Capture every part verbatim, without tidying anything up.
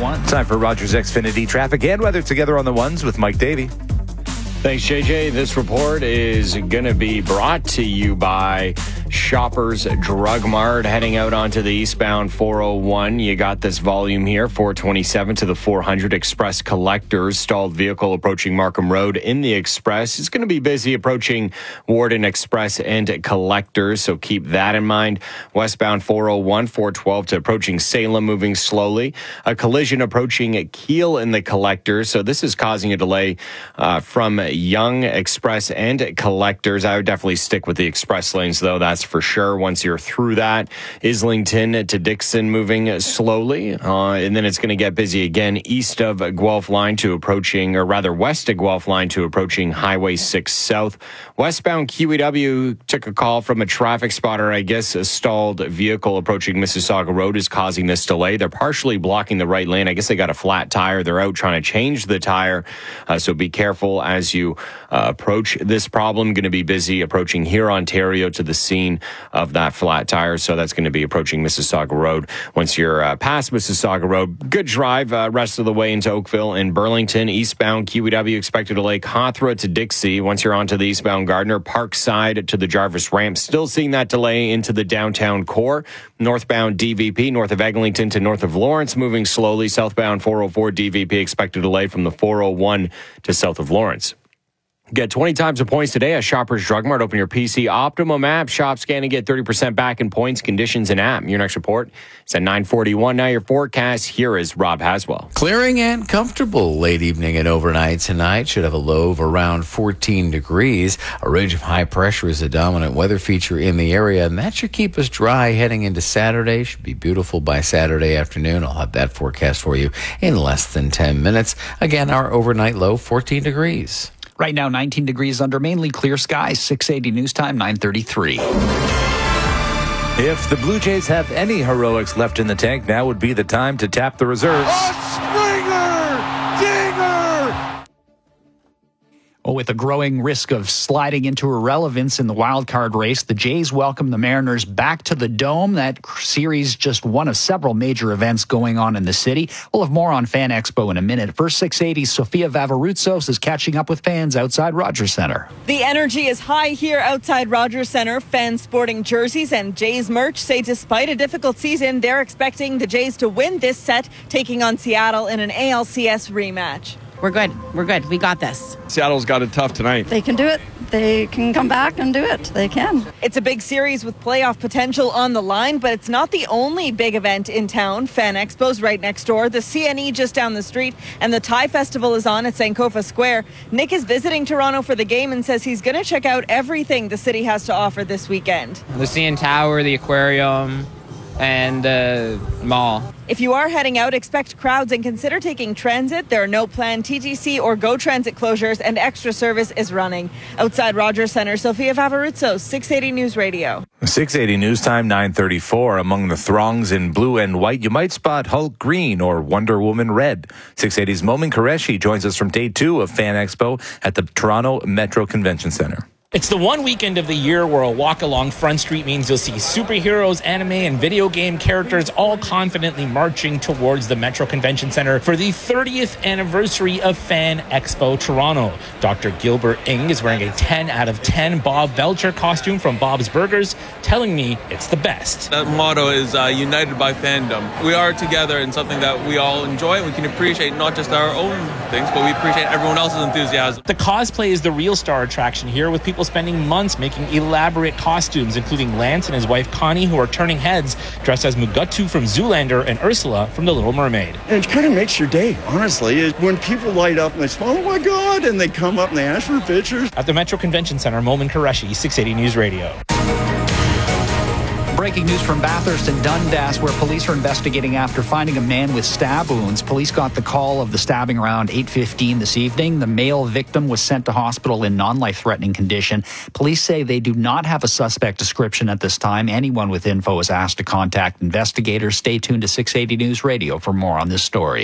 one. Time for Rogers Xfinity traffic and weather together on the ones with Mike Davey. Thanks, J J. This report is going to be brought to you by Shoppers Drug Mart. Heading out onto the eastbound four oh one, you got this volume here, four twenty-seven to the four hundred Express Collectors. Stalled vehicle approaching Markham Road in the Express. It's going to be busy approaching Warden Express and Collectors, so keep that in mind. Westbound four oh one, four twelve to approaching Salem, moving slowly. A collision approaching Kiel in the Collectors, so this is causing a delay uh, from Young Express and Collectors. I would definitely stick with the express lanes, though, that's for sure. Once you're through that, Islington to Dixon moving slowly, uh, and then it's going to get busy again east of Guelph Line to approaching, or rather west of Guelph Line to approaching Highway six South. Westbound Q E W took a call from a traffic spotter. I guess a stalled vehicle approaching Mississauga Road is causing this delay. They're partially blocking the right lane. I guess they got a flat tire. They're out trying to change the tire, uh, so be careful as you uh, approach this problem. Going to be busy approaching here, Ontario, to the scene of that flat tire. So that's going to be approaching Mississauga Road. Once you're uh, past Mississauga Road, good drive uh, rest of the way into Oakville and Burlington. Eastbound Q E W expected to Lake Hawthra to Dixie. Once you're onto the eastbound Gardner, Parkside to the Jarvis ramp. Still seeing that delay into the downtown core. Northbound D V P, north of Eglinton to north of Lawrence, moving slowly. Southbound four oh four D V P expected delay from the four oh one to south of Lawrence. Get twenty times the points today at Shoppers Drug Mart. Open your P C Optimum app. Shop, scan, and get thirty percent back in points, conditions, and app. Your next report is at nine forty-one. Now your forecast. Here is Rob Haswell. Clearing and comfortable late evening and overnight tonight. Should have a low of around fourteen degrees. A ridge of high pressure is a dominant weather feature in the area, and that should keep us dry heading into Saturday. Should be beautiful by Saturday afternoon. I'll have that forecast for you in less than ten minutes. Again, our overnight low, fourteen degrees. Right now, nineteen degrees under mainly clear skies. six eighty news time, nine thirty-three. If the Blue Jays have any heroics left in the tank, now would be the time to tap the reserves. A Springer! Dinger! Oh, with a growing risk of sliding into irrelevance in the wild card race, the Jays welcome the Mariners back to the Dome. That series just one of several major events going on in the city. We'll have more on Fan Expo in a minute. First, six eighty's Sofia Vavaroutsos is catching up with fans outside Rogers Centre. The energy is high here outside Rogers Centre. Fans sporting jerseys and Jays merch say despite a difficult season, they're expecting the Jays to win this set, taking on Seattle in an A L C S rematch. We're good. We're good. We got this. Seattle's got it tough tonight. They can do it. They can come back and do it. They can. It's a big series with playoff potential on the line, but it's not the only big event in town. Fan Expo's right next door, the C N E just down the street, and the Thai Festival is on at Sankofa Square. Nick is visiting Toronto for the game and says he's going to check out everything the city has to offer this weekend. The C N Tower, the aquarium, and the mall. If you are heading out, expect crowds and consider taking transit. There are no planned T T C or GO Transit closures, and extra service is running. Outside Rogers Centre, Sofia Vavaroutsos, six eighty News Radio. six eighty News Time, nine thirty-four. Among the throngs in blue and white, you might spot Hulk Green or Wonder Woman Red. six eighty's Momin Qureshi joins us from day two of Fan Expo at the Toronto Metro Convention Centre. It's the one weekend of the year where a walk along Front Street means you'll see superheroes, anime, and video game characters all confidently marching towards the Metro Convention Centre for the thirtieth anniversary of Fan Expo Toronto. Doctor Gilbert Ng is wearing a ten out of ten Bob Belcher costume from Bob's Burgers, telling me it's the best. That motto is uh, united by fandom. We are together in something that we all enjoy. We can appreciate not just our own things, but we appreciate everyone else's enthusiasm. The cosplay is the real star attraction here, with people spending months making elaborate costumes, including Lance and his wife Connie, who are turning heads dressed as Mugatu from Zoolander and Ursula from The Little Mermaid. And it kind of makes your day, honestly. When people light up and they say, oh my God, and they come up and they ask for pictures. At the Metro Convention Centre, Momin Qureshi, six eighty News Radio. Breaking news from Bathurst and Dundas, where police are investigating after finding a man with stab wounds. Police got the call of the stabbing around eight fifteen this evening. The male victim was sent to hospital in non-life-threatening condition. Police say they do not have a suspect description at this time. Anyone with info is asked to contact investigators. Stay tuned to six eighty News Radio for more on this story.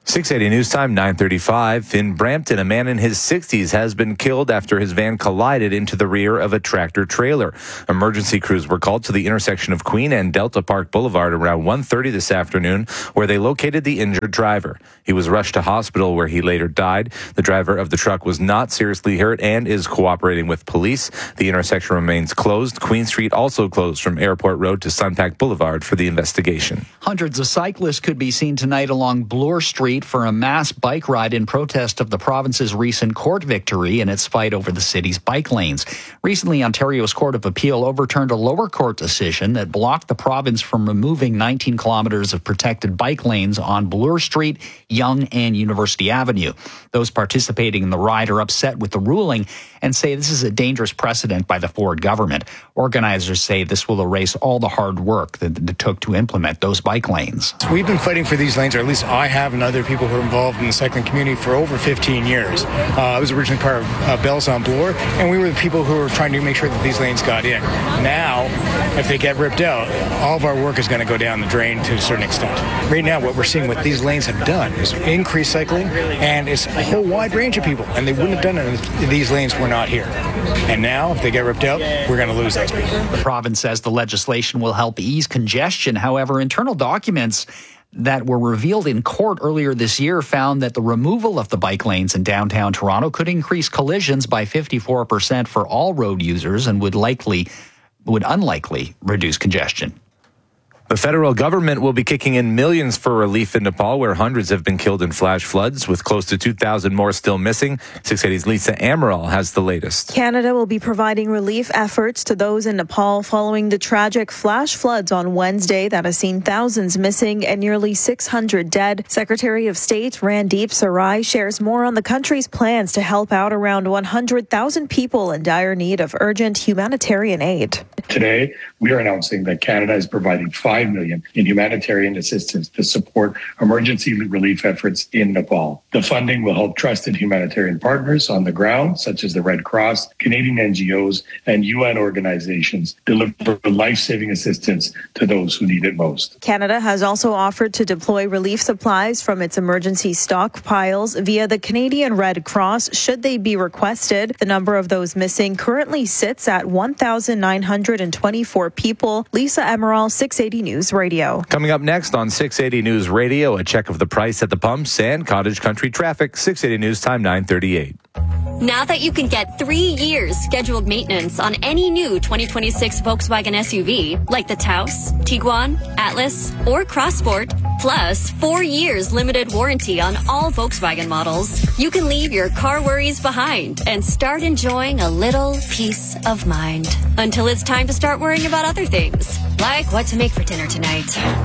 six eighty News Time, nine thirty-five. In Brampton, a man in his sixties has been killed after his van collided into the rear of a tractor trailer. Emergency crews were called to the intersection of Queen and Delta Park Boulevard around one thirty this afternoon, where they located the injured driver. He was rushed to hospital, where he later died. The driver of the truck was not seriously hurt and is cooperating with police. The intersection remains closed. Queen Street also closed from Airport Road to Sunpack Boulevard for the investigation. Hundreds of cyclists could be seen tonight along Bloor Street for a mass bike ride in protest of the province's recent court victory in its fight over the city's bike lanes. Recently, Ontario's Court of Appeal overturned a lower court decision that blocked the province from removing nineteen kilometers of protected bike lanes on Bloor Street, Yonge, and University Avenue. Those participating in the ride are upset with the ruling and say this is a dangerous precedent by the Ford government. Organizers say this will erase all the hard work that it took to implement those bike lanes. We've been fighting for these lanes, or at least I have, and other people who are involved in the cycling community for over fifteen years. Uh, I was originally part of uh, Bells on Bloor, and we were the people who were trying to make sure that these lanes got in. Now, if they get ripped out, all of our work is going to go down the drain to a certain extent. Right now, what we're seeing what these lanes have done is increase cycling, and it's a whole wide range of people, and they wouldn't have done it if these lanes were not here. And now, if they get ripped out, we're going to lose those people. The province says the legislation will help ease congestion. However, internal documents that were revealed in court earlier this year found that the removal of the bike lanes in downtown Toronto could increase collisions by fifty-four percent for all road users and would likely, would unlikely reduce congestion. The federal government will be kicking in millions for relief in Nepal, where hundreds have been killed in flash floods, with close to two thousand more still missing. six eighty's Lisa Amaral has the latest. Canada will be providing relief efforts to those in Nepal following the tragic flash floods on Wednesday that has seen thousands missing and nearly six hundred dead. Secretary of State Randeep Sarai shares more on the country's plans to help out around one hundred thousand people in dire need of urgent humanitarian aid. Today, we are announcing that Canada is providing five million dollars in humanitarian assistance to support emergency relief efforts in Nepal. The funding will help trusted humanitarian partners on the ground, such as the Red Cross, Canadian N G Os, and U N organizations, deliver life-saving assistance to those who need it most. Canada has also offered to deploy relief supplies from its emergency stockpiles via the Canadian Red Cross should they be requested. The number of those missing currently sits at one thousand nine hundred twenty-four people. Lisa Emerald, six eighty News Radio. Coming up next on six eighty News Radio, a check of the price at the pumps and cottage country traffic. six eighty News Time, nine thirty-eight. Now that you can get three years scheduled maintenance on any new twenty twenty-six Volkswagen S U V, like the Taos, Tiguan, Atlas, or Crossport, plus four years limited warranty on all Volkswagen models, you can leave your car worries behind and start enjoying a little peace of mind. Until it's time to start worrying about other things, like what to make for dinner tonight.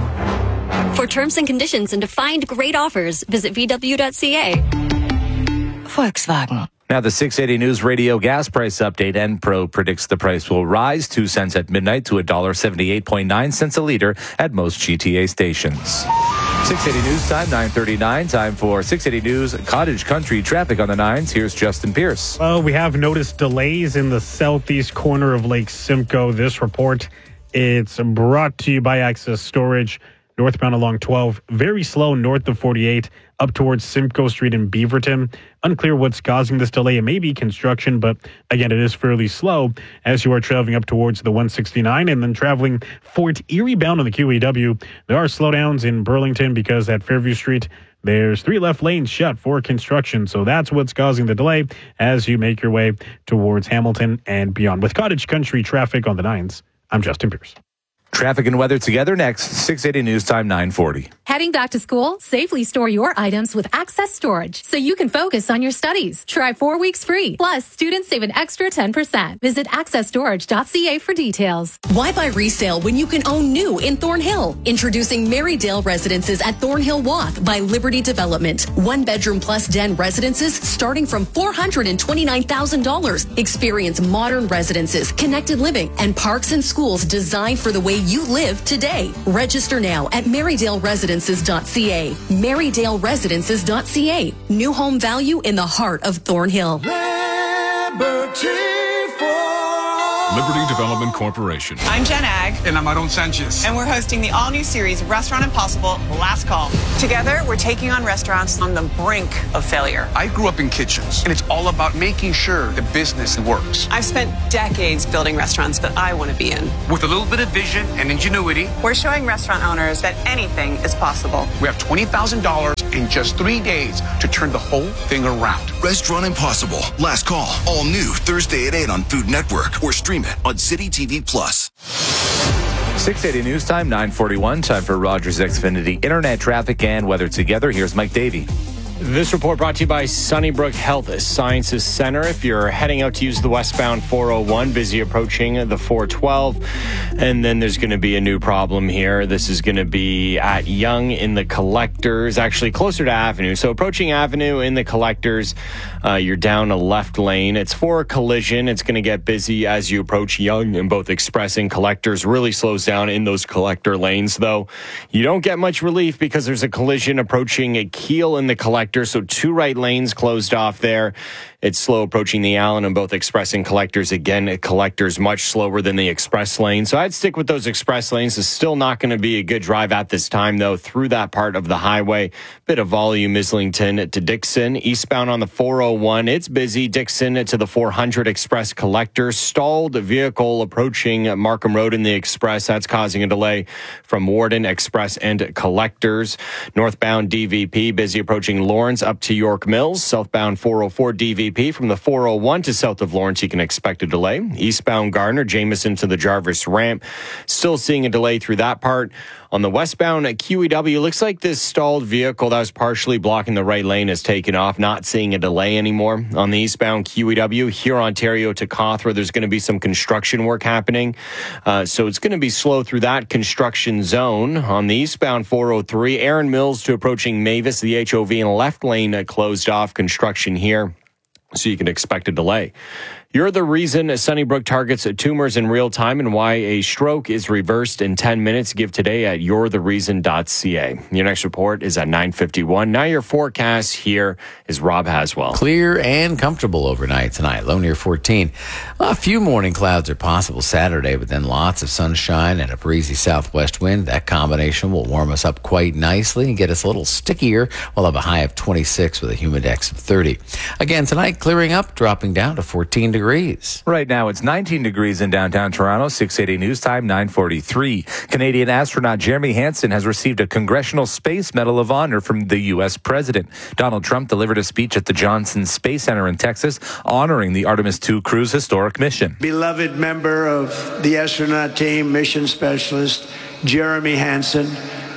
For terms and conditions and to find great offers, visit v w dot c a. Volkswagen. Now the six eighty News Radio gas price update. Enpro predicts the price will rise two cents at midnight to one dollar seventy-eight point nine cents a liter at most G T A stations. six eighty News Time, nine thirty-nine. Time for six eighty News Cottage Country traffic on the nines. Here's Justin Pierce. Well, we have noticed delays in the southeast corner of Lake Simcoe. This report, it's brought to you by Access Storage. Northbound along twelve, very slow north of forty-eight, up towards Simcoe Street in Beaverton. Unclear what's causing this delay. It may be construction, but again, it is fairly slow as you are traveling up towards the one sixty-nine and then traveling Fort Erie bound on the Q E W. There are slowdowns in Burlington because at Fairview Street, there's three left lanes shut for construction. So that's what's causing the delay as you make your way towards Hamilton and beyond. With Cottage Country traffic on the nines, I'm Justin Pierce. Traffic and weather together next. six eighty News Time, nine forty. Heading back to school? Safely store your items with Access Storage so you can focus on your studies. Try four weeks free. Plus, students save an extra ten percent. Visit access storage dot c a for details. Why buy resale when you can own new in Thornhill? Introducing Marydale Residences at Thornhill Walk by Liberty Development. One bedroom plus den residences starting from four hundred twenty-nine thousand dollars. Experience modern residences, connected living, and parks and schools designed for the way you live today. Register now at marydale residences dot c a. marydale residences dot c a. New home value in the heart of Thornhill. Liberty for Liberty Development Corporation. I'm Jen Ag. And I'm Aaron Sanchez. And we're hosting the all-new series Restaurant Impossible, Last Call. Together, we're taking on restaurants on the brink of failure. I grew up in kitchens, and it's all about making sure the business works. I've spent decades building restaurants that I want to be in. With a little bit of vision and ingenuity, we're showing restaurant owners that anything is possible. We have twenty thousand dollars in just three days to turn the whole thing around. Restaurant Impossible, Last Call, all new Thursday at eight on Food Network or stream it on City T V Plus. six eighty News Time, nine forty-one. Time for Rogers Xfinity Internet traffic and weather together. Here's Mike Davey. This report brought to you by Sunnybrook Health Sciences Center. If you're heading out to use the westbound four oh one, busy approaching the four twelve. And then there's going to be a new problem here. This is going to be at Yonge in the Collectors, actually closer to Avenue. So approaching Avenue in the Collectors, uh, you're down a left lane. It's for a collision. It's going to get busy as you approach Yonge in both Express and Collectors. Really slows down in those collector lanes, though. You don't get much relief because there's a collision approaching a Keel in the Collectors. So two right lanes closed off there. It's slow approaching the Allen on both Express and Collectors. Again, Collectors much slower than the Express lane. So I'd stick with those Express lanes. It's still not going to be a good drive at this time, though, through that part of the highway. Bit of volume, Islington to Dixon. Eastbound on the four oh one, it's busy. Dixon to the four hundred Express Collectors. Stalled vehicle approaching Markham Road in the Express. That's causing a delay from Warden, Express, and Collectors. Northbound D V P, busy approaching Lawrence up to York Mills. Southbound four oh four D V P from the four oh one to south of Lawrence, you can expect a delay. Eastbound Gardner, Jameson to the Jarvis ramp. Still seeing a delay through that part. On the westbound at Q E W, looks like this stalled vehicle that was partially blocking the right lane has taken off. Not seeing a delay anymore. On the eastbound Q E W, here Ontario to Cawthra, there's going to be some construction work happening. Uh, so it's going to be slow through that construction zone. On the eastbound four oh three, Erin Mills to approaching Mavis, the H O V and left lane uh, closed off. Construction here. So you can expect a delay. You're the reason Sunnybrook targets tumors in real time and why a stroke is reversed in ten minutes. Give today at you're the reason dot c a. Your next report is at nine fifty-one. Now your forecast here is Rob Haswell. Clear and comfortable overnight tonight. Low near fourteen. A few morning clouds are possible Saturday, but then lots of sunshine and a breezy southwest wind. That combination will warm us up quite nicely and get us a little stickier. We'll have a high of twenty-six with a humidex of thirty. Again tonight, clearing up, dropping down to fourteen degrees. Right now, it's nineteen degrees in downtown Toronto. six eighty News Time, nine forty-three. Canadian astronaut Jeremy Hansen has received a Congressional Space Medal of Honor from the U S President. Donald Trump delivered a speech at the Johnson Space Center in Texas, honoring the Artemis two crew's historic mission. Beloved member of the astronaut team, mission specialist Jeremy Hansen.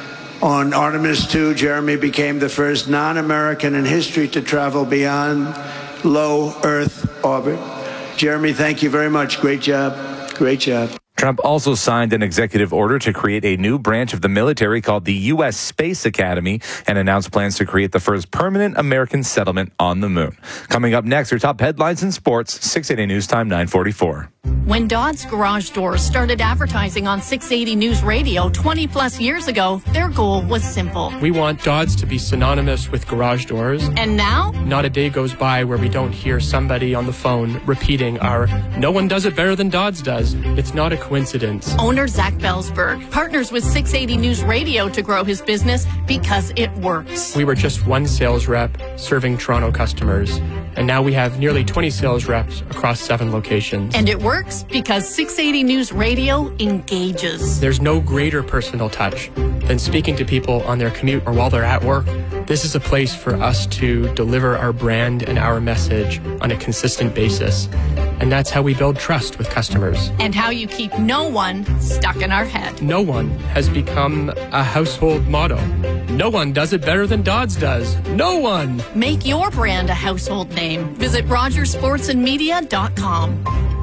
On Artemis two, Jeremy became the first non-American in history to travel beyond low Earth orbit. Jeremy, thank you very much. Great job. Great job. Trump also signed an executive order to create a new branch of the military called the U S Space Academy and announced plans to create the first permanent American settlement on the moon. Coming up next are top headlines in sports. six eighty News Time, nine forty-four. When Dodds Garage Doors started advertising on six eighty News Radio twenty plus years ago, their goal was simple. We want Dodds to be synonymous with garage doors. And now? Not a day goes by where we don't hear somebody on the phone repeating our, no one does it better than Dodds does. It's not a coincidence. Owner Zach Belsberg partners with six eighty News Radio to grow his business because it works. We were just one sales rep serving Toronto customers, and now we have nearly twenty sales reps across seven locations. And it works because six eighty News Radio engages. There's no greater personal touch than speaking to people on their commute or while they're at work. This is a place for us to deliver our brand and our message on a consistent basis. And that's how we build trust with customers. And how you keep no one stuck in our head. No one has become a household motto. No one does it better than Dodds does. No one! Make your brand a household name. Visit rogers sports and media dot com.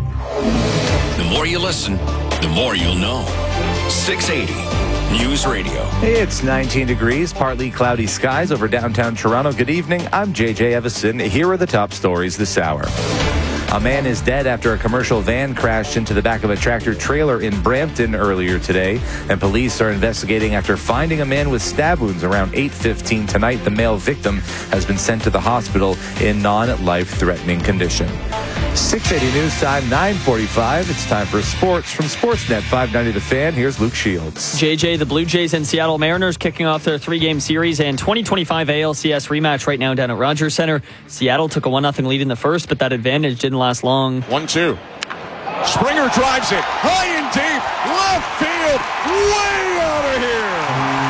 The more you listen, the more you'll know. six eighty News Radio. It's nineteen degrees, partly cloudy skies over downtown Toronto. Good evening. I'm J J Evison. Here are the top stories this hour. A man is dead after a commercial van crashed into the back of a tractor trailer in Brampton earlier today, and police are investigating after finding a man with stab wounds around eight fifteen tonight. The male victim has been sent to the hospital in non-life-threatening condition. six eighty News Time, nine forty-five. It's time for sports from Sportsnet five ninety The Fan. Here's Luke Shields. J J, the Blue Jays and Seattle Mariners kicking off their three-game series and twenty twenty-five A L C S rematch right now down at Rogers Center. Seattle took a one nothing lead in the first, but that advantage didn't last long. one two. Springer drives it high and deep, left field, way out of here.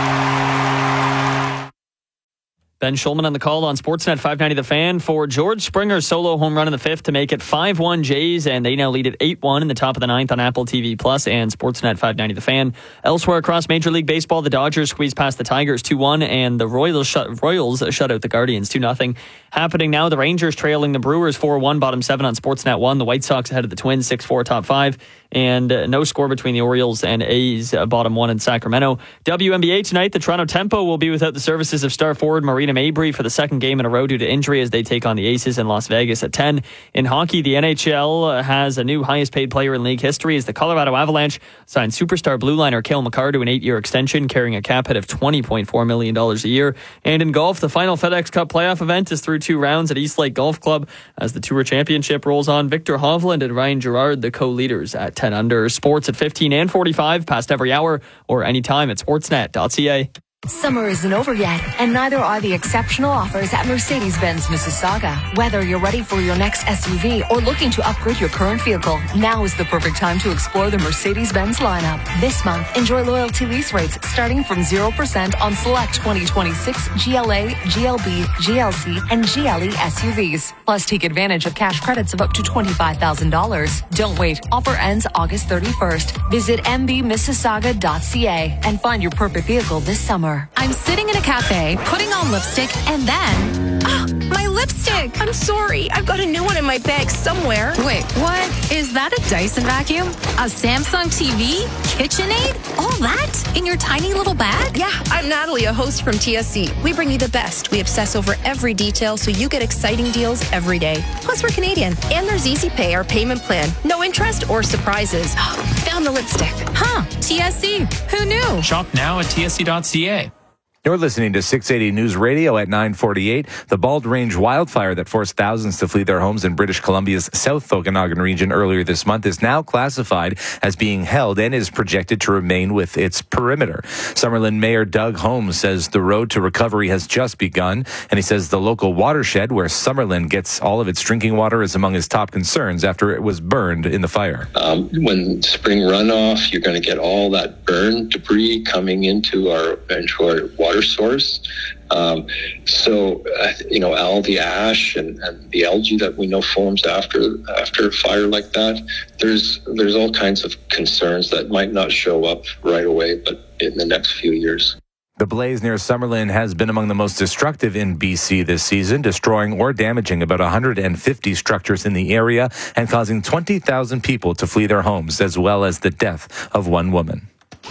Ben Schulman on the call on Sportsnet five ninety The Fan for George Springer's solo home run in the fifth to make it five one Jays, and they now lead at eight one in the top of the ninth on Apple T V Plus and Sportsnet five ninety The Fan. Elsewhere across Major League Baseball, the Dodgers squeezed past the Tigers two one, and the Royals shut, Royals shut out the Guardians two nothing. Happening now, the Rangers trailing the Brewers four one, bottom seven on Sportsnet one. The White Sox ahead of the Twins six four, top five. And uh, no score between the Orioles and A's, uh, bottom one in Sacramento. W N B A tonight, the Toronto Tempo will be without the services of star forward Marina Mabrey for the second game in a row due to injury as they take on the Aces in Las Vegas at ten. In hockey, the N H L has a new highest paid player in league history as the Colorado Avalanche signed superstar blue liner Cale Makar to an eight-year extension carrying a cap hit of twenty point four million dollars a year. And in golf, the final FedEx Cup playoff event is through two rounds at East Lake Golf Club as the Tour Championship rolls on. Victor Hovland and Ryan Gerard, the co-leaders at ten under. Sports at fifteen and forty-five, past every hour or anytime at sportsnet dot c a. Summer isn't over yet, and neither are the exceptional offers at Mercedes-Benz Mississauga. Whether you're ready for your next S U V or looking to upgrade your current vehicle, now is the perfect time to explore the Mercedes-Benz lineup. This month, enjoy loyalty lease rates starting from zero percent on select twenty twenty-six G L A, G L B, G L C, and G L E S U Vs. Plus, take advantage of cash credits of up to twenty-five thousand dollars. Don't wait. Offer ends August thirty-first. Visit m b mississauga dot c a and find your perfect vehicle this summer. I'm sitting in a cafe, putting on lipstick, and then... Oh, my lipstick! I'm sorry. I've got a new one in my bag somewhere. Wait, what? Is that a Dyson vacuum? A Samsung T V? KitchenAid? All that? In your tiny little bag? Yeah, I'm Natalie, a host from T S C. We bring you the best. We obsess over every detail so you get exciting deals every day. Plus, we're Canadian. And there's Easy Pay, our payment plan. No interest or surprises. Found the lipstick. Huh, T S C. Who knew? Shop now at T S C dot c a. You're listening to six eighty News Radio at nine forty-eight. The Bald Range wildfire that forced thousands to flee their homes in British Columbia's South Okanagan region earlier this month is now classified as being held and is projected to remain with its perimeter. Summerlin Mayor Doug Holmes says the road to recovery has just begun, and he says the local watershed where Summerlin gets all of its drinking water is among his top concerns after it was burned in the fire. Um, when spring runoff, you're going to get all that burn debris coming into our, into our water source. Um, so, uh, you know, all the ash and, and the algae that we know forms after after a fire like that, there's there's all kinds of concerns that might not show up right away, but in the next few years. The blaze near Summerlin has been among the most destructive in B C this season, destroying or damaging about one hundred fifty structures in the area and causing twenty thousand people to flee their homes, as well as the death of one woman.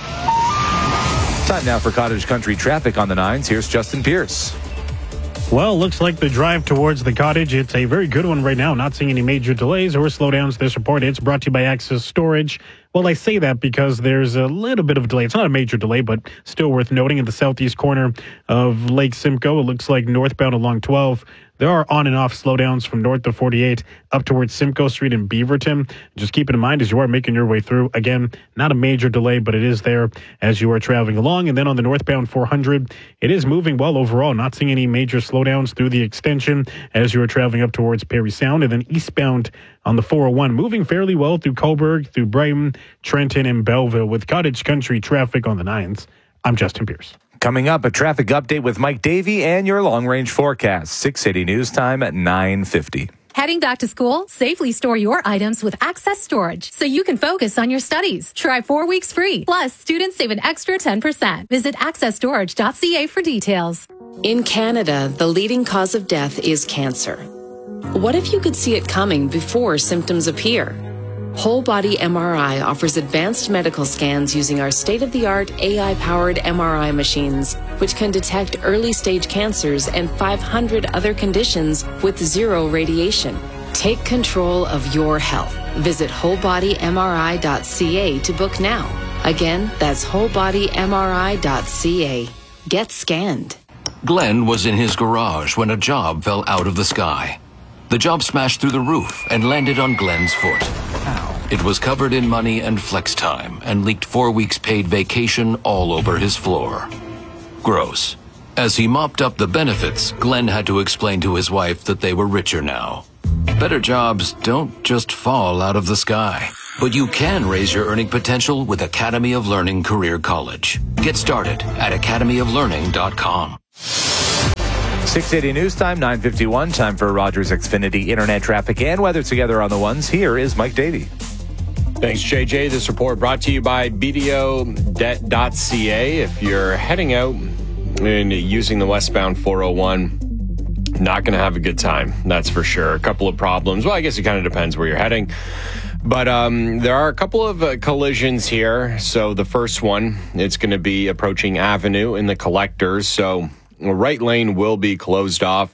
Time now for Cottage Country traffic on the nines. Here's Justin Pierce. Well, looks like the drive towards the cottage, it's a very good one right now. Not seeing any major delays or slowdowns. This report, it's brought to you by Access Storage. Well, I say that because there's a little bit of a delay. It's not a major delay, but still worth noting. In the southeast corner of Lake Simcoe, it looks like northbound along twelve. There are on and off slowdowns from north of forty-eight up towards Simcoe Street in Beaverton. Just keep it in mind as you are making your way through. Again, not a major delay, but it is there as you are traveling along. And then on the northbound four hundred, it is moving well overall. Not seeing any major slowdowns through the extension as you are traveling up towards Perry Sound. And then eastbound on the four oh one, moving fairly well through Cobourg, through Brighton, Trenton, and Belleville with Cottage Country traffic on the nines. I'm Justin Pierce. Coming up, a traffic update with Mike Davey and your long-range forecast. six eighty News Time at nine fifty. Heading back to school? Safely store your items with Access Storage so you can focus on your studies. Try four weeks free. Plus, students save an extra ten percent. Visit access storage dot c a for details. In Canada, the leading cause of death is cancer. What if you could see it coming before symptoms appear? Whole Body M R I offers advanced medical scans using our state-of-the-art A I-powered M R I machines, which can detect early-stage cancers and five hundred other conditions with zero radiation. Take control of your health. Visit whole body m r i dot c a to book now. Again, that's whole body m r i dot c a. Get scanned. Glenn was in his garage when a job fell out of the sky. The job smashed through the roof and landed on Glenn's foot. It was covered in money and flex time and leaked four weeks paid vacation all over his floor. Gross. As he mopped up the benefits, Glenn had to explain to his wife that they were richer now. Better jobs don't just fall out of the sky. But you can raise your earning potential with Academy of Learning Career College. Get started at academy of learning dot com. six eighty News Time, nine fifty-one. Time for Rogers Xfinity Internet traffic and weather together on the ones. Here is Mike Davey. Thanks, J J. This report brought to you by B D O debt dot C A. If you're heading out and using the westbound four oh one, not going to have a good time, that's for sure. A couple of problems. Well, I guess it kind of depends where you're heading. But um, there are a couple of uh, collisions here. So the first one, it's going to be approaching Avenue in the Collectors. So the right lane will be closed off.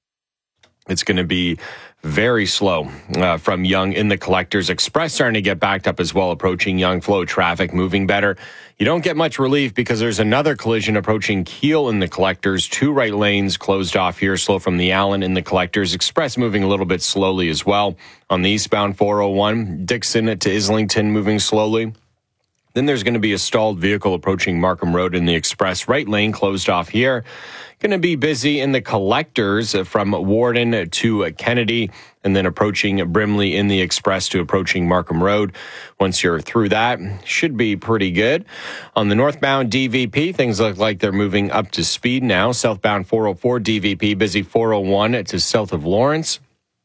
It's going to be very slow uh, from Yonge in the Collectors. Express starting to get backed up as well, approaching Yonge. Flow traffic moving better. You don't get much relief because there's another collision approaching Keele in the Collectors. Two right lanes closed off here, slow from the Allen in the Collectors. Express moving a little bit slowly as well. On the eastbound four oh one, Dixon to Islington moving slowly. Then there's going to be a stalled vehicle approaching Markham Road in the Express. Right lane closed off here. Going to be busy in the Collectors from Warden to Kennedy, and then approaching Brimley in the Express to approaching Markham Road. Once you're through that, should be pretty good. On the northbound D V P, things look like they're moving up to speed now. Southbound four oh four D V P, busy four oh one to south of Lawrence.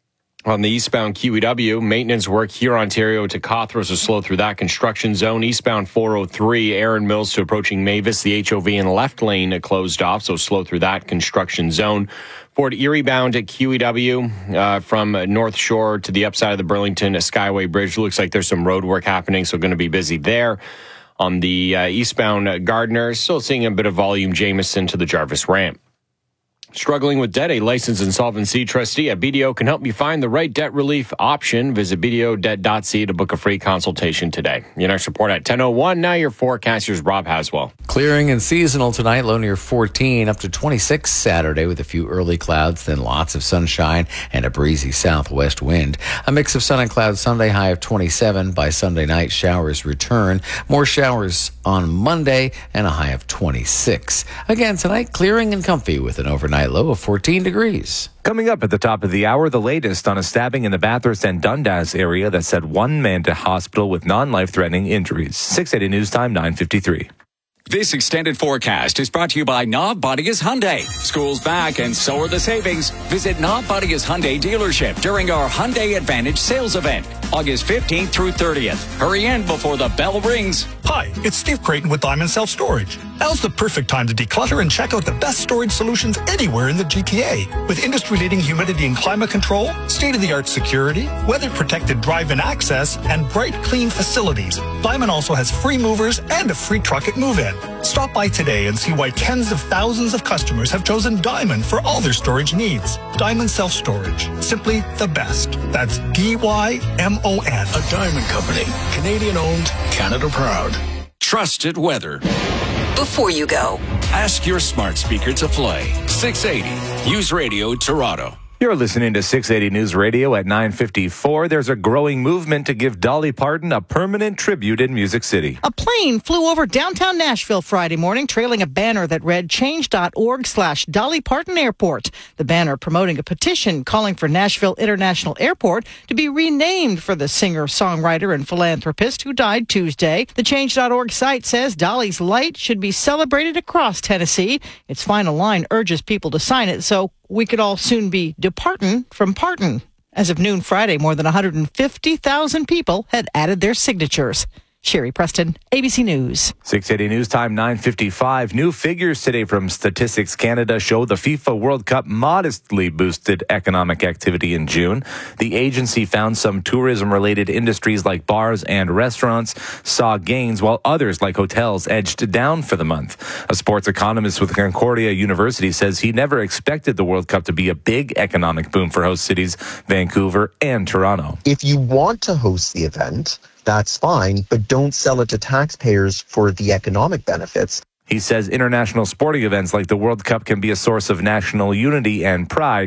On the eastbound Q E W, maintenance work here, Ontario to Cawthron, is slow through that construction zone. Eastbound four oh three, Aaron Mills to approaching Mavis. The H O V in left lane closed off, so slow through that construction zone. Fort Erie bound at Q E W uh, from North Shore to the upside of the Burlington Skyway Bridge. Looks like there's some road work happening, so going to be busy there. On the uh, eastbound Gardner, still seeing a bit of volume, Jameson to the Jarvis ramp. Struggling with debt, a licensed insolvency trustee at B D O can help you find the right debt relief option. Visit B D O debt dot C A to book a free consultation today. Your next report at ten oh one. Now your forecasters, Rob Haswell. Clearing and seasonal tonight, low near fourteen, up to twenty-six Saturday with a few early clouds, then lots of sunshine and a breezy southwest wind. A mix of sun and clouds Sunday, high of twenty-seven. By Sunday night, showers return. More showers on Monday and a high of twenty-six. Again tonight, clearing and comfy with an overnight low of fourteen degrees. Coming up at the top of the hour, the latest on a stabbing in the Bathurst and Dundas area that sent one man to hospital with non-life-threatening injuries. six eighty News Time, nine fifty-three. This extended forecast is brought to you by Knob Bodigas Hyundai. School's back and so are the savings. Visit Knob Bodigas Hyundai dealership during our Hyundai Advantage sales event, August fifteenth through thirtieth. Hurry in before the bell rings. Hi, it's Steve Creighton with Diamond Self Storage. Now's the perfect time to declutter and check out the best storage solutions anywhere in the G T A. With industry-leading humidity and climate control, state-of-the-art security, weather-protected drive-in access, and bright, clean facilities, Diamond also has free movers and a free truck at move-in. Stop by today and see why tens of thousands of customers have chosen Diamond for all their storage needs. Diamond Self Storage, simply the best. That's D Y M O N. A Diamond Company, Canadian owned, Canada proud. Trusted weather. Before you go, Ask your smart speaker to play. six eighty News Radio Toronto. You're listening to six eighty News Radio at nine fifty-four. There's a growing movement to give Dolly Parton a permanent tribute in Music City. A plane flew over downtown Nashville Friday morning, trailing a banner that read change.org slash Dolly Parton Airport. The banner promoting a petition calling for Nashville International Airport to be renamed for the singer, songwriter, and philanthropist who died Tuesday. The change dot org site says Dolly's light should be celebrated across Tennessee. Its final line urges people to sign it so we could all soon be departin' from Parton. As of noon Friday, more than one hundred fifty thousand people had added their signatures. Sherry Preston, A B C News. six eighty News Time, nine fifty-five. New figures today from Statistics Canada show the FIFA World Cup modestly boosted economic activity in June. The agency found some tourism-related industries like bars and restaurants saw gains, while others like hotels edged down for the month. A sports economist with Concordia University says he never expected the World Cup to be a big economic boom for host cities Vancouver and Toronto. If you want to host the event, that's fine, but don't sell it to taxpayers for the economic benefits. He says international sporting events like the World Cup can be a source of national unity and pride,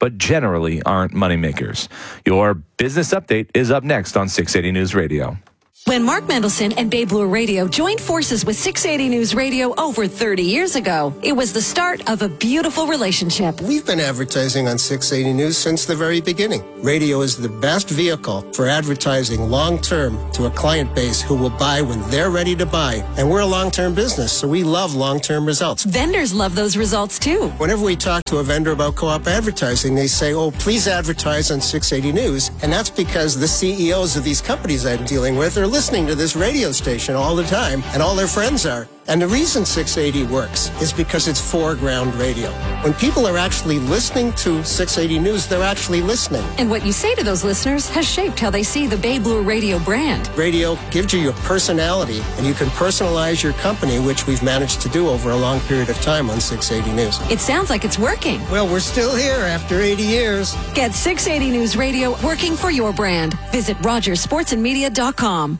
but generally aren't moneymakers. Your business update is up next on six eighty News Radio. When Mark Mendelson and Bay Bloor Radio joined forces with six eighty News Radio over thirty years ago, it was the start of a beautiful relationship. We've been advertising on six eighty News since the very beginning. Radio is the best vehicle for advertising long-term to a client base who will buy when they're ready to buy. And we're a long-term business, so we love long-term results. Vendors love those results too. Whenever we talk to a vendor about co-op advertising, they say, oh, please advertise on six eighty News. And that's because the C E Os of these companies I'm dealing with are listening to this radio station all the time, and all their friends are. And the reason six eighty works is because it's foreground radio. When people are actually listening to six eighty News, they're actually listening. And what you say to those listeners has shaped how they see the Bay Bloor Radio brand. Radio gives you your personality, and you can personalize your company, which we've managed to do over a long period of time on six eighty News. It sounds like it's working. Well, we're still here after eighty years. Get six eighty News Radio working for your brand. Visit rogers sports and media dot com.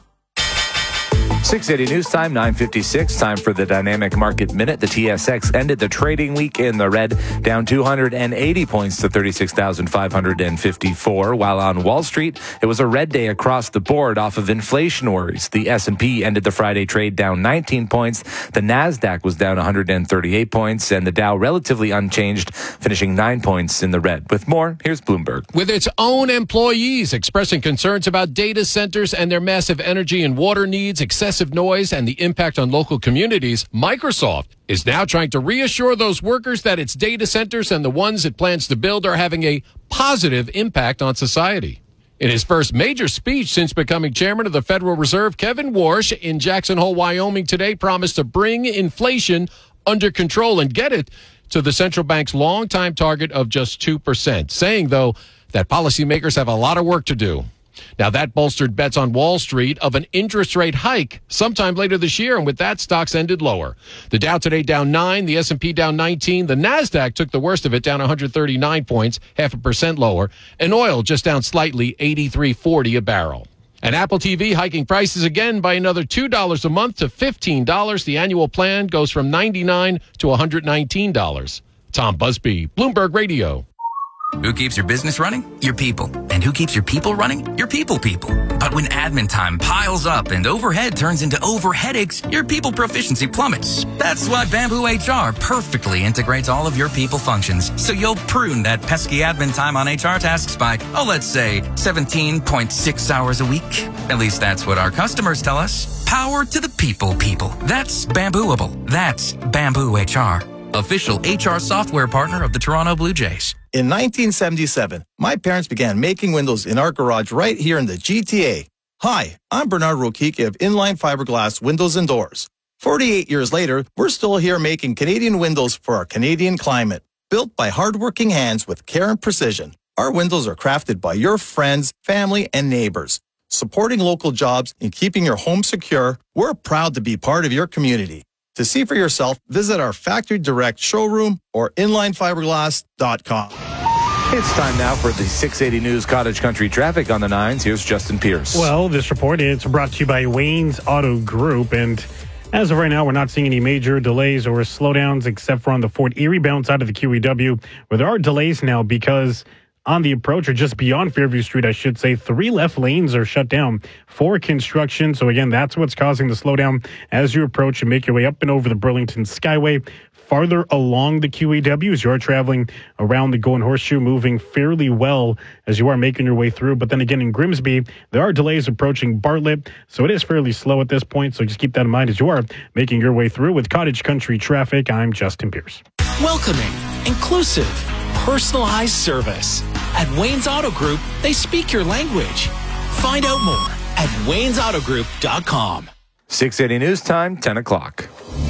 six eighty News Time, nine fifty-six. Time for the Dynamic Market Minute. The T S X ended the trading week in the red, down two hundred eighty points to thirty-six thousand five hundred fifty-four. While on Wall Street, it was a red day across the board off of inflation worries. The S and P ended the Friday trade down nineteen points. The NASDAQ was down one hundred thirty-eight points, and the Dow relatively unchanged, finishing nine points in the red. With more, here's Bloomberg. With its own employees expressing concerns about data centers and their massive energy and water needs, excessive noise, and the impact on local communities, Microsoft is now trying to reassure those workers that its data centers and the ones it plans to build are having a positive impact on society. In his first major speech since becoming chairman of the Federal Reserve, Kevin Warsh in Jackson Hole, Wyoming today promised to bring inflation under control and get it to the central bank's longtime target of just two percent, saying, though, that policymakers have a lot of work to do. Now, that bolstered bets on Wall Street of an interest rate hike sometime later this year, and with that, stocks ended lower. The Dow today down nine, the S and P down nineteen, the NASDAQ took the worst of it, down one hundred thirty-nine points, half a percent lower, and oil just down slightly, eighty-three forty a barrel. And Apple T V hiking prices again by another two dollars a month to fifteen dollars. The annual plan goes from ninety-nine dollars to one hundred nineteen dollars. Tom Busby, Bloomberg Radio. Who keeps your business running? Your people. And who keeps your people running? Your people people. But when admin time piles up and overhead turns into over headaches, your people proficiency plummets. That's why Bamboo H R perfectly integrates all of your people functions, so you'll prune that pesky admin time on H R tasks by, oh, let's say seventeen point six hours a week. At least that's what our customers tell us. Power to the people people. That's Bambooable. That's Bamboo H R. Official H R software partner of the Toronto Blue Jays. In nineteen seventy-seven, my parents began making windows in our garage right here in the G T A. Hi, I'm Bernard Rokicki of Inline Fiberglass Windows and Doors. forty-eight years later, we're still here making Canadian windows for our Canadian climate. Built by hardworking hands with care and precision, our windows are crafted by your friends, family, and neighbors. Supporting local jobs and keeping your home secure, we're proud to be part of your community. To see for yourself, visit our Factory Direct showroom or inline fiberglass dot com. It's time now for the six eighty News Cottage Country traffic on the nines. Here's Justin Pierce. Well, this report is brought to you by Wayne's Auto Group. And as of right now, we're not seeing any major delays or slowdowns except for on the Fort Erie bound side of the Q E W, where there are delays now because on the approach, or just beyond Fairview Street, I should say, three left lanes are shut down for construction. So again, that's what's causing the slowdown as you approach and make your way up and over the Burlington Skyway. Farther along the Q E W, as you are traveling around the Golden Horseshoe, moving fairly well as you are making your way through. But then again, in Grimsby, there are delays approaching Bartlett, so it is fairly slow at this point. So just keep that in mind as you are making your way through. With Cottage Country Traffic, I'm Justin Pierce. Welcoming, inclusive, personalized service. At Wayne's Auto Group, they speak your language. Find out more at waynes auto group dot com. six eighty News Time, ten o'clock.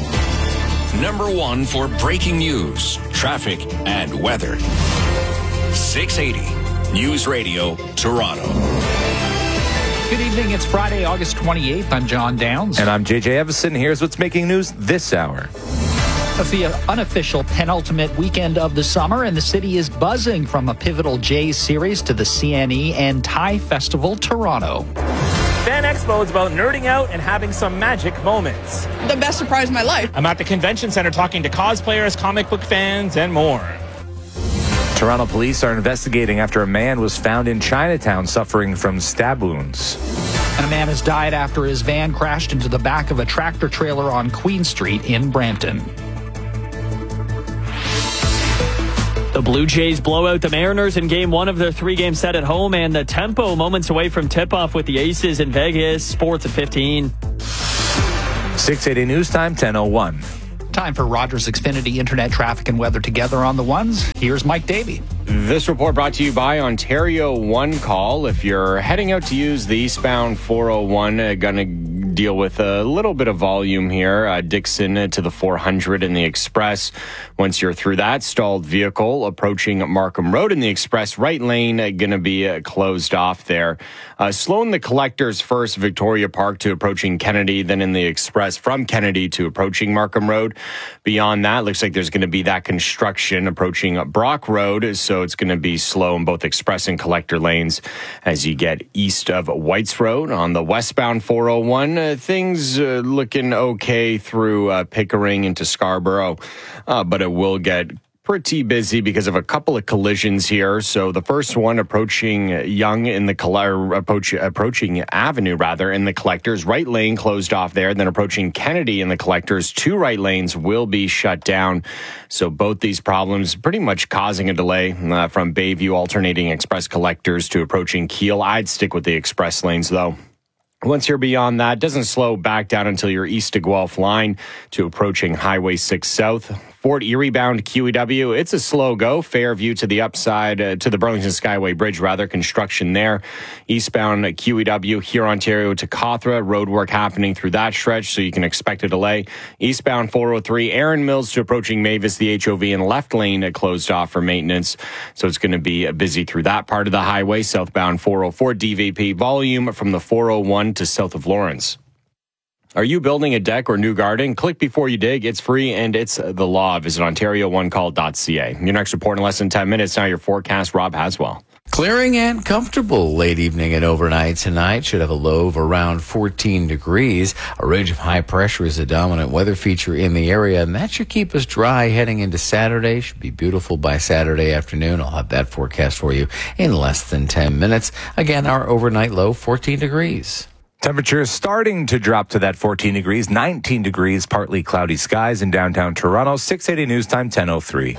Number one for breaking news, traffic, and weather. six eighty News Radio, Toronto. Good evening. It's Friday, August twenty-eighth. I'm John Downs. And I'm J J Evison. Here's what's making news this hour. It's the unofficial penultimate weekend of the summer, and the city is buzzing from a pivotal Jays series to the C N E and Thai Festival Toronto. Fan Expo is about nerding out and having some magic moments. The best surprise of my life. I'm at the convention center talking to cosplayers, comic book fans, and more. Toronto police are investigating after a man was found in Chinatown suffering from stab wounds. And a man has died after his van crashed into the back of a tractor trailer on Queen Street in Brampton. The Blue Jays blow out the Mariners in game one of their three-game set at home, and the tempo moments away from tip-off with the Aces in Vegas. Sports at fifteen. six eighty News Time, ten oh one. Time for Rogers Xfinity Internet traffic and weather together on the ones. Here's Mike Davey. This report brought to you by Ontario One Call. If you're heading out to use the eastbound four oh one, uh, going to deal with a little bit of volume here. Uh, Dixon uh, to the four hundred in the Express. Once you're through that, stalled vehicle approaching Markham Road in the Express. Right lane uh, going to be uh, closed off there. Uh, slow in the Collectors first, Victoria Park to approaching Kennedy, then in the Express from Kennedy to approaching Markham Road. Beyond that, looks like there's going to be that construction approaching Brock Road, so it's going to be slow in both Express and Collector lanes as you get east of Whites Road. On the westbound four oh one, uh, things uh, looking okay through uh, Pickering into Scarborough, uh, but it will get pretty busy because of a couple of collisions here. So the first one approaching Young in the approach, approaching Avenue rather in the Collectors, right lane closed off there. Then approaching Kennedy in the Collectors, two right lanes will be shut down. So both these problems pretty much causing a delay uh, from Bayview alternating Express Collectors to approaching Keele. I'd stick with the Express lanes though. Once you're beyond that, doesn't slow back down until you're east of Guelph line to approaching Highway six South. Fort Erie bound Q E W, it's a slow go. Fairview to the upside, uh, to the Burlington Skyway Bridge, rather, construction there. Eastbound Q E W, here Ontario to Cawthra, road work happening through that stretch, so you can expect a delay. Eastbound four oh three, Erin Mills to approaching Mavis, the H O V, and left lane uh, closed off for maintenance, so it's going to be uh, busy through that part of the highway. Southbound four oh four D V P, volume from the four oh one to south of Lawrence. Are you building a deck or new garden? Click before you dig. It's free and it's the law. Visit ontario one call dot c a. Your next report in less than ten minutes. Now your forecast, Rob Haswell. Clearing and comfortable late evening and overnight tonight. Should have a low of around fourteen degrees. A ridge of high pressure is a dominant weather feature in the area, and that should keep us dry heading into Saturday. Should be beautiful by Saturday afternoon. I'll have that forecast for you in less than ten minutes. Again, our overnight low, fourteen degrees. Temperature is starting to drop to that fourteen degrees, nineteen degrees, partly cloudy skies in downtown Toronto. six eighty News Time, ten oh three.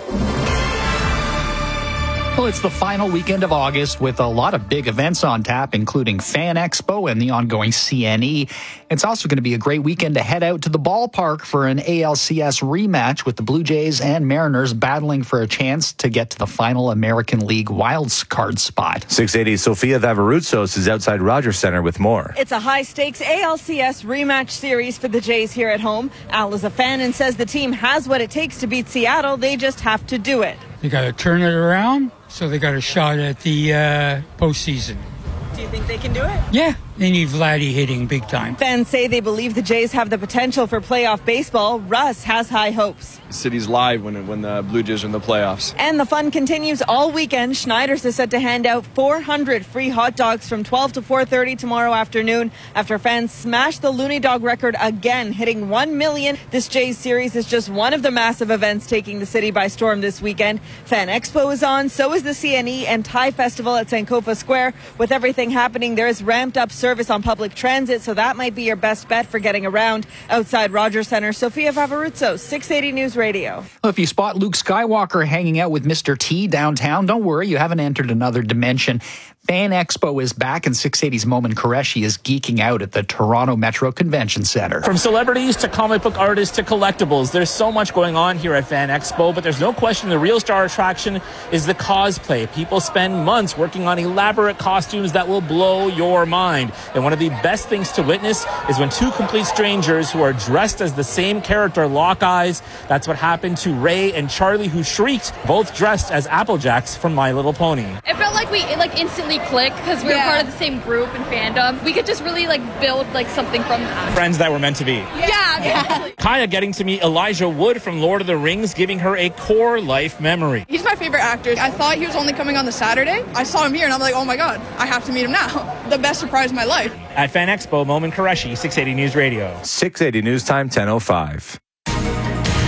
Well, it's the final weekend of August with a lot of big events on tap, including Fan Expo and the ongoing C N E. It's also going to be a great weekend to head out to the ballpark for an A L C S rematch with the Blue Jays and Mariners battling for a chance to get to the final American League wild card spot. six eighty Sofia Vavarutsos is outside Rogers Center with more. It's a high-stakes A L C S rematch series for the Jays here at home. Al is a fan and says the team has what it takes to beat Seattle. They just have to do it. They got to turn it around, so they got a shot at the uh, postseason. Do you think they can do it? Yeah, they need Vladdy hitting big time. Fans say they believe the Jays have the potential for playoff baseball. Russ has high hopes. The city's live when when the Blue Jays are in the playoffs. And the fun continues all weekend. Schneider's is set to hand out four hundred free hot dogs from twelve to four thirty tomorrow afternoon after fans smash the Looney Dog record again, hitting one million. This Jays series is just one of the massive events taking the city by storm this weekend. Fan Expo is on, so is the C N E and Thai Festival at Sankofa Square. With everything happening, there is ramped up service on public transit, so that might be your best bet for getting around. Outside Rogers Center, Sofia Vavarutsos, six eighty News Radio. Well, if you spot Luke Skywalker hanging out with Mister T downtown, don't worry, you haven't entered another dimension. Fan Expo is back, and six eighty's Momin Qureshi is geeking out at the Toronto Metro Convention Center. From celebrities to comic book artists to collectibles, there's so much going on here at Fan Expo, but there's no question the real star attraction is the cosplay. People spend months working on elaborate costumes that will blow your mind. And one of the best things to witness is when two complete strangers who are dressed as the same character lock eyes. That's what happened to Ray and Charlie, who shrieked, both dressed as Applejacks from My Little Pony. It felt like we it, like instantly click because we were Yeah. part of the same group and fandom. We could just really like build like something from that. Friends that were meant to be. Yeah, yeah. Kaya getting to meet Elijah Wood from Lord of the Rings, giving her a core life memory. He's my favorite actor. I thought he was only coming on the Saturday. I saw him here and I'm like, oh my God, I have to meet him now. The best surprise of my life. At Fan Expo, Momin Qureshi, six eighty News Radio. six eighty News Time, ten oh five.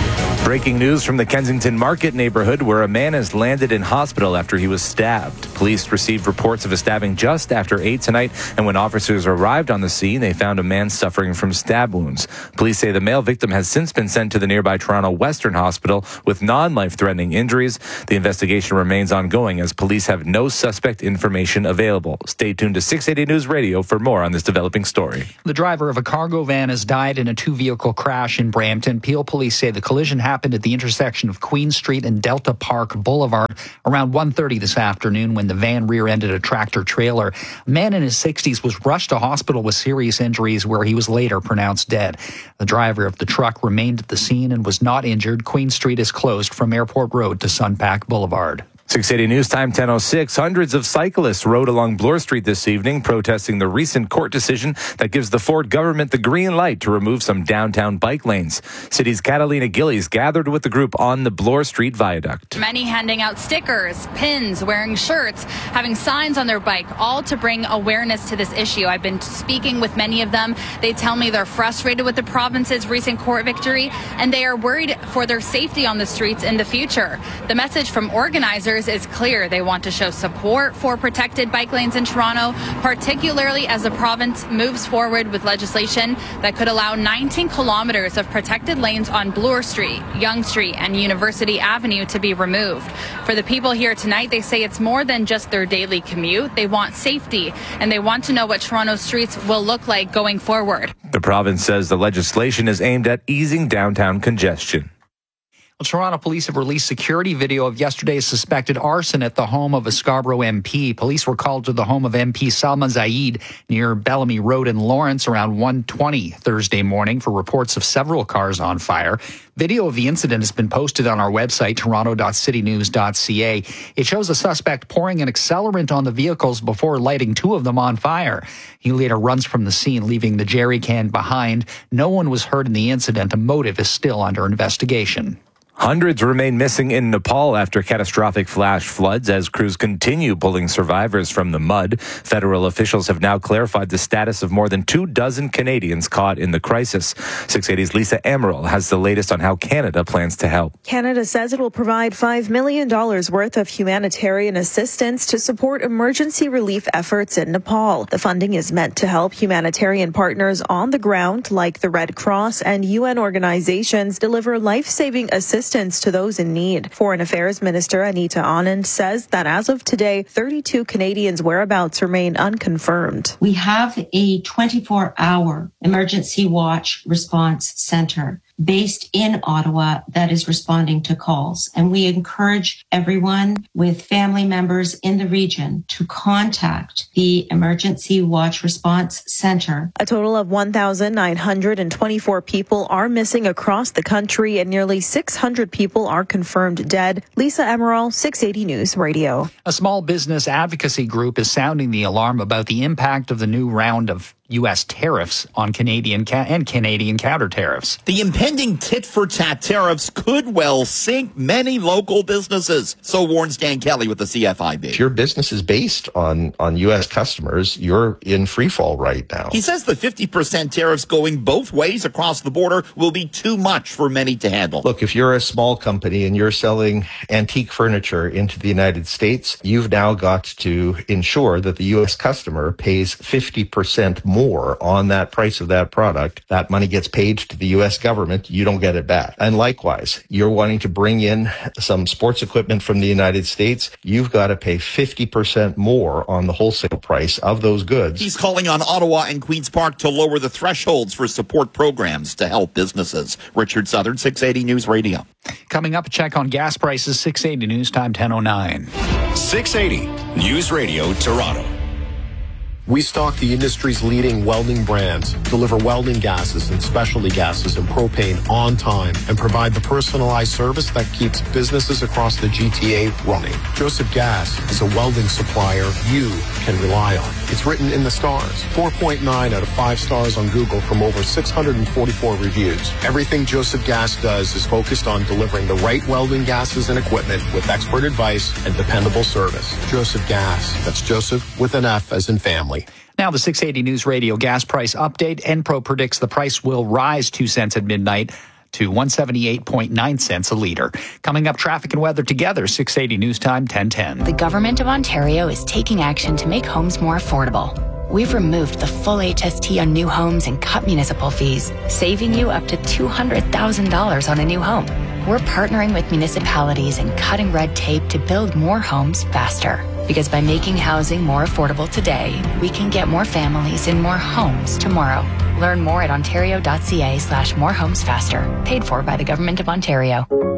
Breaking news from the Kensington Market neighborhood where a man has landed in hospital after he was stabbed. Police received reports of a stabbing just after eight tonight, and when officers arrived on the scene, they found a man suffering from stab wounds. Police say the male victim has since been sent to the nearby Toronto Western Hospital with non-life-threatening injuries. The investigation remains ongoing as police have no suspect information available. Stay tuned to six eighty News Radio for more on this developing story. The driver of a cargo van has died in a two-vehicle crash in Brampton. Peel police say the collision happened happened at the intersection of Queen Street and Delta Park Boulevard around one thirty this afternoon when the van rear-ended a tractor-trailer. A man in his sixties was rushed to hospital with serious injuries where he was later pronounced dead. The driver of the truck remained at the scene and was not injured. Queen Street is closed from Airport Road to Sunpack Boulevard. six eighty News Time, ten oh six. Hundreds of cyclists rode along Bloor Street this evening, protesting the recent court decision that gives the Ford government the green light to remove some downtown bike lanes. City's Catalina Gillies gathered with the group on the Bloor Street Viaduct. Many handing out stickers, pins, wearing shirts, having signs on their bike, all to bring awareness to this issue. I've been speaking with many of them. They tell me they're frustrated with the province's recent court victory, and they are worried for their safety on the streets in the future. The message from organizers is clear. They want to show support for protected bike lanes in Toronto, particularly as the province moves forward with legislation that could allow nineteen kilometers of protected lanes on Bloor Street, Yonge Street, and University Avenue to be removed. For the people here tonight, they say it's more than just their daily commute. They want safety, and they want to know what Toronto streets will look like going forward. The province says the legislation is aimed at easing downtown congestion. Well, Toronto police have released security video of yesterday's suspected arson at the home of a Scarborough M P. Police were called to the home of M P Salma Zaid near Bellamy Road in Lawrence around one twenty Thursday morning for reports of several cars on fire. Video of the incident has been posted on our website, toronto dot city news dot c a. It shows a suspect pouring an accelerant on the vehicles before lighting two of them on fire. He later runs from the scene, leaving the jerry can behind. No one was hurt in the incident. A motive is still under investigation. Hundreds remain missing in Nepal after catastrophic flash floods as crews continue pulling survivors from the mud. Federal officials have now clarified the status of more than two dozen Canadians caught in the crisis. six eighty's Lisa Emerald has the latest on how Canada plans to help. Canada says it will provide five million dollars worth of humanitarian assistance to support emergency relief efforts in Nepal. The funding is meant to help humanitarian partners on the ground like the Red Cross and U N organizations deliver life-saving assistance to those in need. Foreign Affairs Minister Anita Anand says that as of today, thirty-two Canadians' whereabouts remain unconfirmed. We have a twenty-four hour emergency watch response center based in Ottawa that is responding to calls. And we encourage everyone with family members in the region to contact the Emergency Watch Response Center. A total of one thousand nine hundred twenty-four people are missing across the country and nearly six hundred people are confirmed dead. Lisa Emerald, six eighty News Radio. A small business advocacy group is sounding the alarm about the impact of the new round of U S tariffs on Canadian ca- and Canadian counter tariffs. The impending tit-for-tat tariffs could well sink many local businesses. So warns Dan Kelly with the C F I B. If your business is based on, on U S customers, you're in free fall right now. He says the fifty percent tariffs going both ways across the border will be too much for many to handle. Look, if you're a small company and you're selling antique furniture into the United States, you've now got to ensure that the U S customer pays fifty percent more more on that price of that product. That money gets paid to the U S government. You don't get it back. And likewise, you're wanting to bring in some sports equipment from the United States. You've got to pay fifty percent more on the wholesale price of those goods. He's calling on Ottawa and Queen's Park to lower the thresholds for support programs to help businesses. Richard Southern, six eighty News Radio. Coming up, a check on gas prices, six eighty News Time, ten oh nine. six eighty News Radio, Toronto. We stock the industry's leading welding brands, deliver welding gases and specialty gases and propane on time, and provide the personalized service that keeps businesses across the G T A running. Joseph Gas is a welding supplier you can rely on. It's written in the stars. four point nine out of five stars on Google from over six hundred forty-four reviews. Everything Joseph Gas does is focused on delivering the right welding gases and equipment with expert advice and dependable service. Joseph Gas. That's Joseph with an F as in family. Now the six eighty News Radio gas price update. Enpro predicts the price will rise two cents at midnight. to one seventy-eight point nine cents a litre. Coming up, traffic and weather together, six eighty News Time, ten ten. The Government of Ontario is taking action to make homes more affordable. We've removed the full H S T on new homes and cut municipal fees, saving you up to two hundred thousand dollars on a new home. We're partnering with municipalities and cutting red tape to build more homes faster. Because by making housing more affordable today, we can get more families in more homes tomorrow. Learn more at ontario.ca slash more homes faster. Paid for by the Government of Ontario.